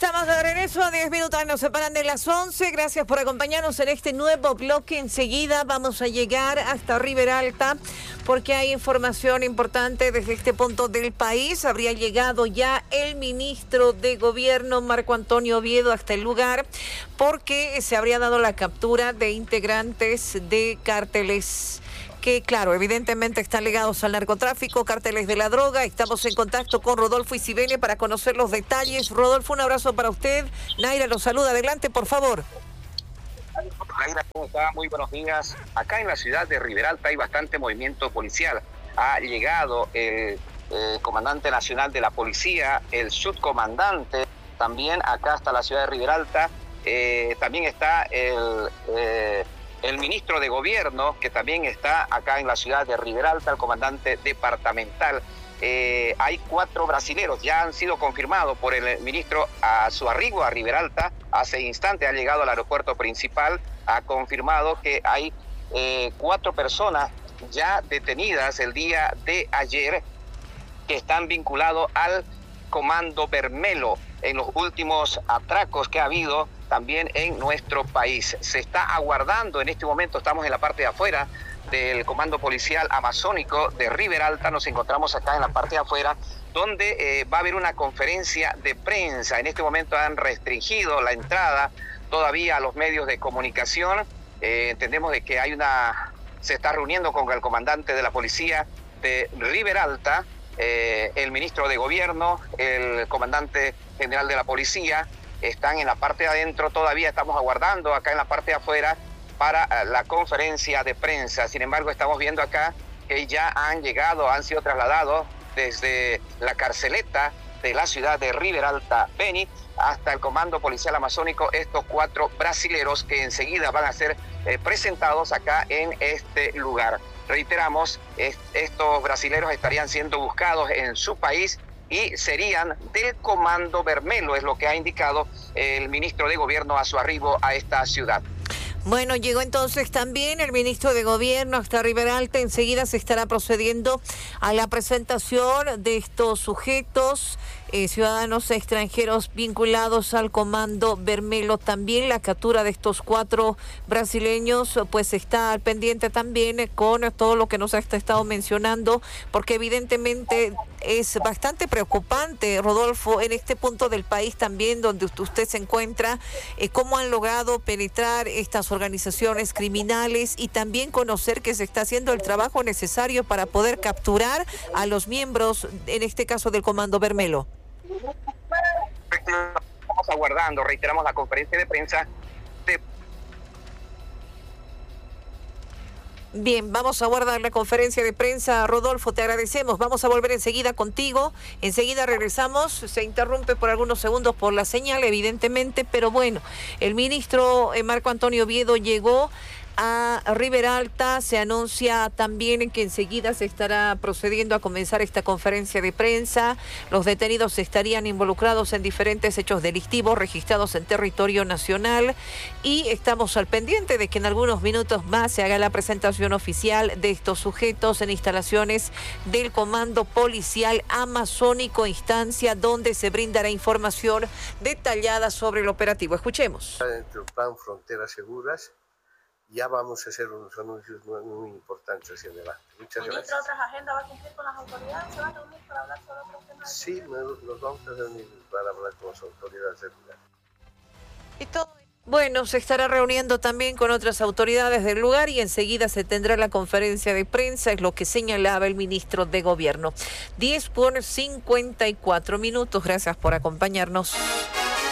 Estamos de regreso a 10 minutos, nos separan de las 11. Gracias por acompañarnos en este nuevo bloque. Enseguida vamos a llegar hasta Riberalta porque hay información importante desde este punto del país. Habría llegado ya el ministro de Gobierno, Marco Antonio Oviedo, hasta el lugar porque se habría dado la captura de integrantes de cárteles que, claro, evidentemente están ligados al narcotráfico, cárteles de la droga. Estamos en contacto con Rodolfo Isibene para conocer los detalles. Rodolfo, un abrazo para usted. Naira lo saluda. Adelante, por favor. Naira, ¿cómo está? Muy buenos días. Acá en la ciudad de Riberalta hay bastante movimiento policial. Ha llegado el comandante nacional de la policía, el subcomandante, también acá hasta la ciudad de Riberalta. También está el ministro de Gobierno, que también está acá en la ciudad de Riberalta, el comandante departamental. Hay 4 brasileros, ya han sido confirmados por el ministro a su arribo a Riberalta. Hace instante ha llegado al aeropuerto principal, ha confirmado que hay 4 personas ya detenidas el día de ayer que están vinculados al Comando Bermelo en los últimos atracos que ha habido también en nuestro país. Se está aguardando en este momento, estamos en la parte de afuera del Comando Policial Amazónico de Riberalta, nos encontramos acá en la parte de afuera, donde va a haber una conferencia de prensa. En este momento han restringido la entrada todavía a los medios de comunicación. Entendemos de que se está reuniendo con el comandante de la policía de Riberalta, el ministro de Gobierno, el comandante general de la policía. Están en la parte de adentro, todavía estamos aguardando acá en la parte de afuera para la conferencia de prensa. Sin embargo, estamos viendo acá que ya han sido trasladados desde la carceleta de la ciudad de Riberalta, Beni, hasta el Comando Policial Amazónico, estos 4 brasileros que enseguida van a ser presentados acá en este lugar. Reiteramos, estos brasileros estarían siendo buscados en su país y serían del Comando Bermelo, es lo que ha indicado el ministro de Gobierno a su arribo a esta ciudad. Bueno, llegó entonces también el ministro de Gobierno hasta Riberalta. Enseguida se estará procediendo a la presentación de estos sujetos, ciudadanos extranjeros vinculados al Comando Bermelo. También la captura de estos 4 brasileños, pues está al pendiente también con todo lo que nos ha estado mencionando, porque evidentemente es bastante preocupante, Rodolfo, en este punto del país también donde usted se encuentra, cómo han logrado penetrar estas organizaciones criminales y también conocer que se está haciendo el trabajo necesario para poder capturar a los miembros, en este caso del Comando Bermelo. Estamos aguardando, reiteramos, la conferencia de prensa. Bien, vamos a guardar la conferencia de prensa. Rodolfo, te agradecemos. Vamos a volver enseguida contigo. Enseguida regresamos. Se interrumpe por algunos segundos por la señal, evidentemente, pero bueno, el ministro Marco Antonio Oviedo llegó a Riberalta. Se anuncia también que enseguida se estará procediendo a comenzar esta conferencia de prensa. Los detenidos estarían involucrados en diferentes hechos delictivos registrados en territorio nacional y estamos al pendiente de que en algunos minutos más se haga la presentación oficial de estos sujetos en instalaciones del Comando Policial Amazónico, instancia donde se brindará información detallada sobre el operativo. Escuchemos. Dentro del plan Fronteras Seguras ya vamos a hacer unos anuncios muy importantes hacia adelante. Muchas gracias. ¿Otras agendas va a cumplir con las autoridades? ¿Se va a reunir para hablar sobre otros temas? Sí, nos vamos a reunir para hablar con las autoridades del lugar. Y todo. Bueno, se estará reuniendo también con otras autoridades del lugar y enseguida se tendrá la conferencia de prensa, es lo que señalaba el ministro de Gobierno. 10:54. Gracias por acompañarnos.